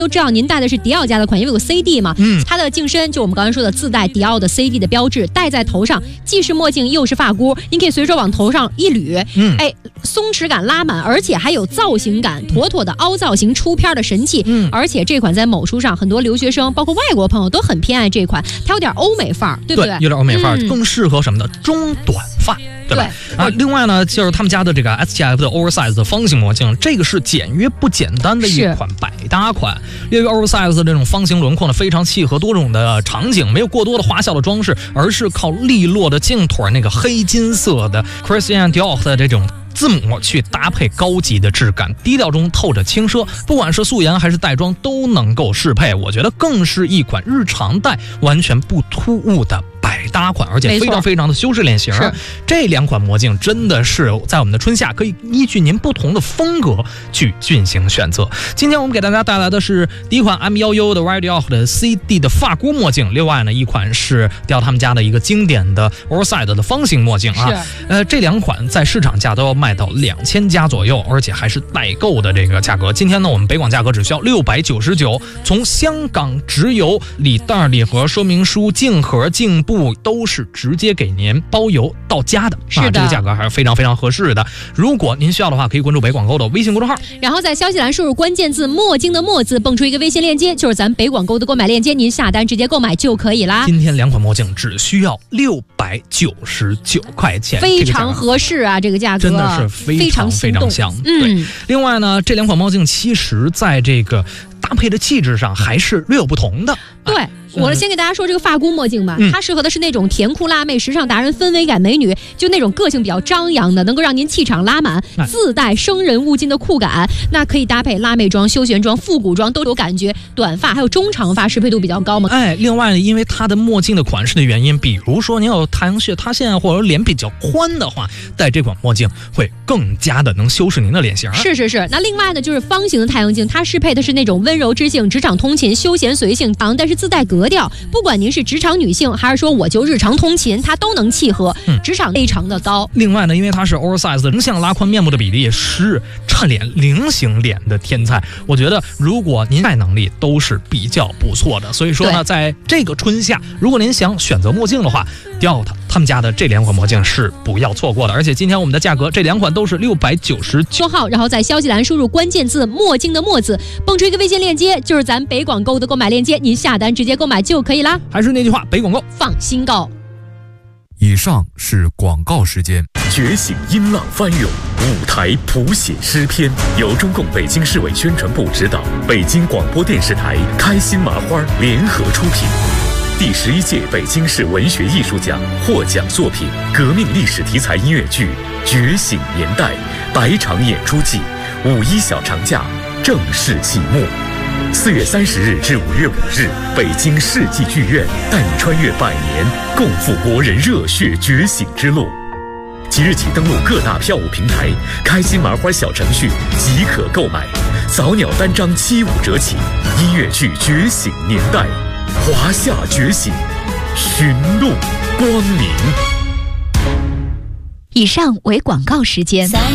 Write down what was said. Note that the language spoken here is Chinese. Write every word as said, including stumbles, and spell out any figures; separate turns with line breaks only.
都知道您戴的是迪奥家的款，因为有 C D 嘛，
嗯，
它的镜身就我们刚才说的自带迪奥的 C D 的标志，戴在头上既是墨镜又是发箍，您可以随手往头上一捋，嗯，哎，松弛感拉满，而且还有造型感，妥妥的凹造型出片的神器。嗯，而且这款在某书上很多留学生包括外国朋友都很偏爱这款，它有点欧美范儿，对不对？
对，有点欧美范儿，嗯，更适合什么的中短发。对吧？对啊，另外呢，就是他们家的这个 S T F 的 oversize 的方形墨镜，这个是简约不简单的一款百搭款。由于 oversize 的这种方形轮廓呢，非常契合多种的场景，没有过多的花哨的装饰，而是靠利落的镜腿那个黑金色的 Christian Dior 的这种字母去搭配高级的质感，低调中透着轻奢，不管是素颜还是带妆都能够适配。我觉得更是一款日常戴完全不突兀的百搭款，而且非常非常的修饰脸型。这两款墨镜真的是在我们的春夏可以依据您不同的风格去进行选择。今天我们给大家带来的是第一款 M 一一 的 Dior 的 C D 的发箍墨镜，另外呢一款是Dior他们家的一个经典的 oversize 的方形墨镜啊。呃，这两款在市场价都要卖到两千加左右，而且还是代购的这个价格。今天呢，我们北广价格只需要六百九十九，从香港直邮，礼袋、礼盒、说明书、镜盒、镜布都是直接给您包邮到家的，
是的，
啊，这个价格还是非常非常合适的。如果您需要的话，可以关注北广购的微信公众号，
然后在消息栏输入关键字“墨镜”的“墨”字，蹦出一个微信链接，就是咱北广购的购买链接，您下单直接购买就可以啦。
今天两款墨镜只需要六百九十九块钱，
非常合适啊，这个价格
真的是非常非常香。嗯，对。另外呢，这两款墨镜其实在这个搭配的气质上还是略有不同的。
对。啊，我先给大家说这个发箍墨镜吧，嗯，它适合的是那种甜酷辣妹、时尚达人、氛围感美女，就那种个性比较张扬的，能够让您气场拉满，自带生人勿近的酷感。那可以搭配辣妹装、休闲装、复古装都有感觉。短发还有中长发适配度比较高嘛。
哎，另外呢，因为它的墨镜的款式的原因，比如说您有太阳穴塌陷或者脸比较宽的话，戴这款墨镜会更加的能修饰您的脸型。
是是是。那另外呢，就是方形的太阳镜，它适配的是那种温柔知性、职场通勤、休闲随性，但是自带格调，不管您是职场女性还是说我就日常通勤，它都能契合。嗯，职场非常的高。
另外呢，因为它是 oversize 的横向拉宽面部的比例是衬脸菱形脸的天才，我觉得如果您戴能力都是比较不错的。所以说呢，在这个春夏，如果您想选择墨镜的话，迪奥他们家的这两款墨镜是不要错过的。而且今天我们的价格，这两款都是六百九十九
号，然后在消息栏输入关键字“墨镜”的“墨”字，蹦出一个微信链接，就是咱北广购的购买链接，您下单直接购买就可以啦。
还是那句话，北广购
放心购。
以上是广告时间。
觉醒音浪翻涌，舞台谱写诗篇，由中共北京市委宣传部指导，北京广播电视台开心麻花联合出品。第十一届北京市文学艺术奖获奖作品，革命历史题材音乐剧《觉醒年代》百场演出季，五一小长假正式启幕。四月三十日至五月五日，北京世纪剧院带你穿越百年，共赴国人热血觉醒之路。即日起登录各大票务平台，开心麻花小程序即可购买，早鸟单张七五折起。音乐剧《觉醒年代》，华夏觉醒，寻路光明。
以上为广告时间。